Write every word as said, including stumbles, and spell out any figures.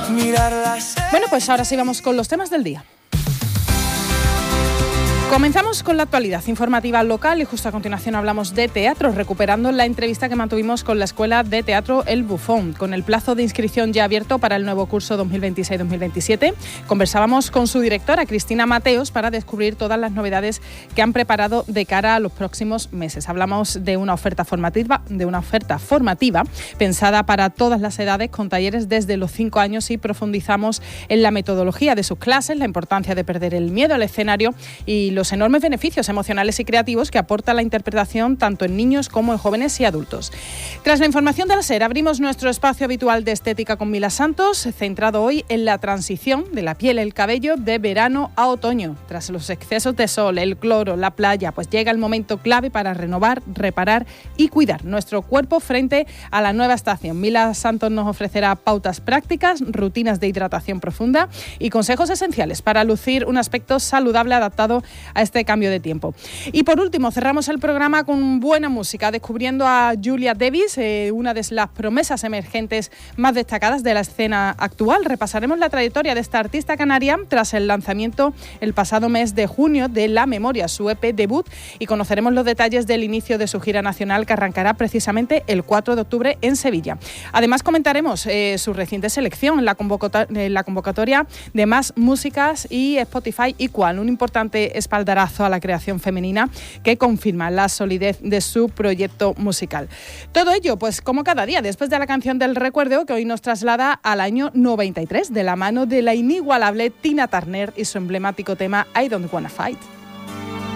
Bueno, pues ahora sí vamos con los temas del día. Comenzamos con la actualidad informativa local y justo a continuación hablamos de teatro, recuperando la entrevista que mantuvimos con la Escuela de Teatro El Bufón. Con el plazo de inscripción ya abierto para el nuevo curso dos mil veintiséis dos mil veintisiete, conversábamos con su directora, Cristina Mateos, para descubrir todas las novedades que han preparado de cara a los próximos meses. Hablamos de una oferta formativa, de una oferta formativa pensada para todas las edades, con talleres desde los cinco años, y profundizamos en la metodología de sus clases, la importancia de perder el miedo al escenario y los enormes beneficios emocionales y creativos que aporta la interpretación tanto en niños como en jóvenes y adultos. Tras la información de la SER, abrimos nuestro espacio habitual de estética con Mila Santos, centrado hoy en la transición de la piel y el cabello de verano a otoño. Tras los excesos de sol, el cloro, la playa, pues llega el momento clave para renovar, reparar y cuidar nuestro cuerpo frente a la nueva estación. Mila Santos nos ofrecerá pautas prácticas, rutinas de hidratación profunda y consejos esenciales para lucir un aspecto saludable adaptado a este cambio de tiempo. Y por último, cerramos el programa con buena música, descubriendo a Julia Davis, eh, una de las promesas emergentes más destacadas de la escena actual. Repasaremos la trayectoria de esta artista canaria tras el lanzamiento el pasado mes de junio de La Memoria, su E P debut, y conoceremos los detalles del inicio de su gira nacional, que arrancará precisamente el cuatro de octubre en Sevilla. Además, comentaremos eh, su reciente selección en la, convocatoria, en la convocatoria de Más Músicas y Spotify Equal, un importante espaldarazo a la creación femenina que confirma la solidez de su proyecto musical. Todo ello, pues como cada día, después de la canción del recuerdo, que hoy nos traslada al año noventa y tres, de la mano de la inigualable Tina Turner y su emblemático tema I Don't Wanna Fight.